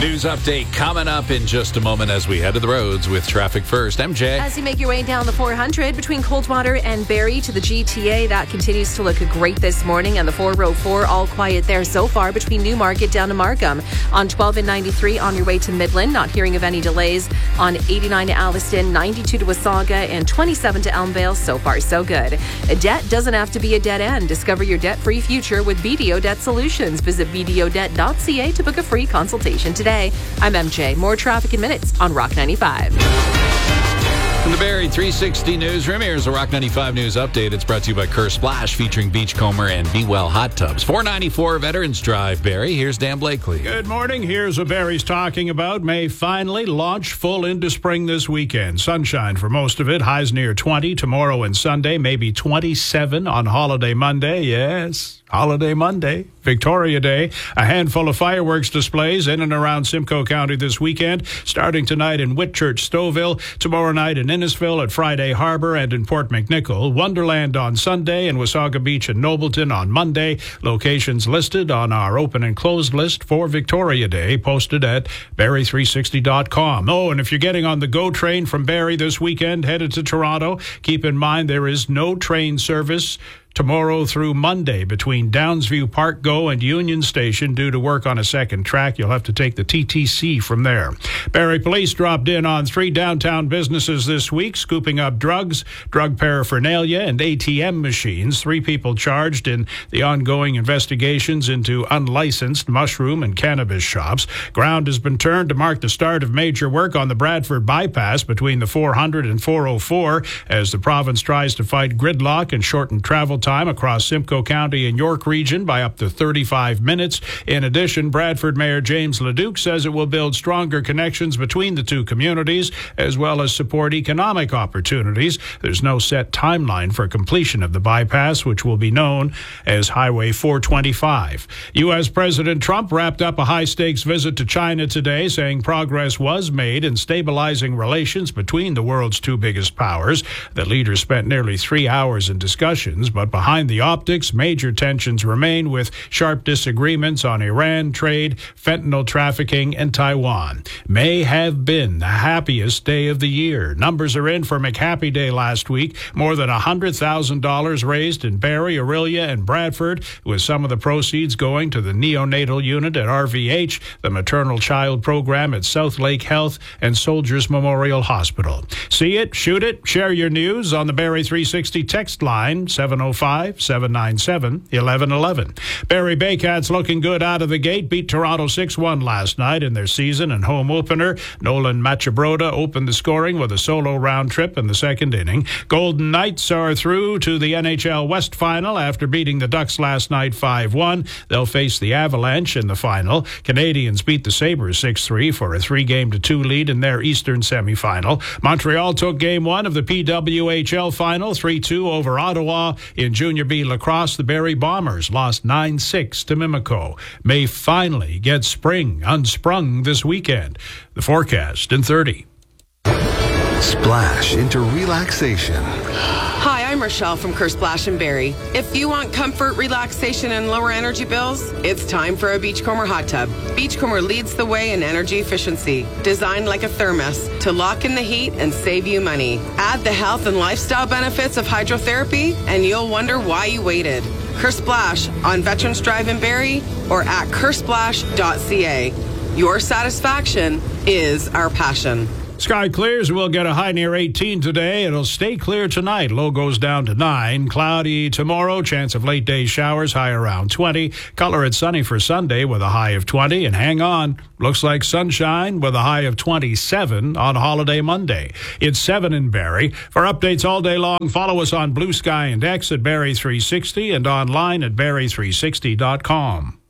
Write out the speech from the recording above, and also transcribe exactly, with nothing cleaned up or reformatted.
News update coming up in just a moment as we head to the roads with traffic first. M J. As you make your way down the four hundred between Coldwater and Barrie to the G T A, that continues to look great this morning. And the four oh four, all quiet there so far between Newmarket down to Markham. On twelve and ninety-three on your way to Midland, not hearing of any delays. On eighty-nine to Alliston, ninety-two to Wasaga, and twenty-seven to Elmvale. So far, so good. A debt doesn't have to be a dead end. Discover your debt-free future with B D O Debt Solutions. Visit b d o debt dot c a to book a free consultation today. I'm M J. More traffic in minutes on Rock ninety-five. From the Barrie three sixty Newsroom, here's a Rock ninety-five News Update. It's brought to you by Kerr Splash, featuring Beachcomber and Be Well Hot Tubs. four ninety-four Veterans Drive, Barrie. Here's Dan Blakely. Good morning. Here's what Barrie's talking about. May finally launch full into spring this weekend. Sunshine for most of it. Highs near twenty tomorrow and Sunday. Maybe twenty-seven on Holiday Monday. Yes, Holiday Monday. Victoria Day. A handful of fireworks displays in and around Simcoe County this weekend, starting tonight in Whitchurch, Stouffville, tomorrow night in Innisfil, at Friday Harbor, and in Port McNichol. Wonderland on Sunday, and Wasaga Beach and Nobleton on Monday. Locations listed on our open and closed list for Victoria Day, posted at barrie three sixty dot com. Oh, and if you're getting on the GO train from Barrie this weekend, headed to Toronto, keep in mind there is no train service tomorrow through Monday between Downsview Park Go and Union Station due to work on a second track. You'll have to take the T T C from there. Barrie Police dropped in on three downtown businesses this week, scooping up drugs, drug paraphernalia, and A T M machines. Three people charged in the ongoing investigations into unlicensed mushroom and cannabis shops. Ground has been turned to mark the start of major work on the Bradford bypass between the four hundred and four oh four as the province tries to fight gridlock and shorten travel time across Simcoe County and York region by up to thirty-five minutes. In addition, Bradford Mayor James Leduc says it will build stronger connections between the two communities as well as support economic opportunities. There's no set timeline for completion of the bypass, which will be known as Highway four twenty-five. U S. President Trump wrapped up a high-stakes visit to China today, saying progress was made in stabilizing relations between the world's two biggest powers. The leaders spent nearly three hours in discussions, but behind the optics, major tensions remain with sharp disagreements on Iran, trade, fentanyl trafficking, and Taiwan. May have been the happiest day of the year. Numbers are in for McHappy Day last week. More than one hundred thousand dollars raised in Barrie, Orillia, and Bradford, with some of the proceeds going to the neonatal unit at R V H, the maternal child program at South Lake Health, and Soldiers Memorial Hospital. See it, shoot it, share your news on the Barrie three sixty text line, seven oh five, seven nine seven, one one one one. Barrie Baycats looking good out of the gate, beat Toronto six one last night in their season and home opener. Nolan Machabroda opened the scoring with a solo round trip in the second inning. Golden Knights are through to the N H L West Final after beating the Ducks last night five one. They'll face the Avalanche in the final. Canadians beat the Sabres six three for a three-game to two lead in their Eastern semifinal. Montreal took game one of the P W H L Final, three two over Ottawa. In Junior B lacrosse, the Barrie Bombers lost nine six to Mimico. May finally get spring unsprung this weekend. The forecast in thirty. Splash into relaxation. Hi, I'm Rochelle from Kerr Splash in Barrie. If you want comfort, relaxation, and lower energy bills, it's time for a Beachcomber hot tub. Beachcomber leads the way in energy efficiency, designed like a thermos to lock in the heat and save you money. Add the health and lifestyle benefits of hydrotherapy, and you'll wonder why you waited. Kerr Splash on Veterans Drive in Barrie or at kerr splash dot c a. Your satisfaction is our passion. Sky clears. We'll get a high near eighteen today. It'll stay clear tonight. Low goes down to nine. Cloudy tomorrow. Chance of late day showers. High around twenty. Color it sunny for Sunday with a high of twenty. And hang on. Looks like sunshine with a high of twenty-seven on Holiday Monday. It's seven in Barrie. For updates all day long, follow us on Blue Sky and X at Barrie three sixty and online at barrie three sixty dot com.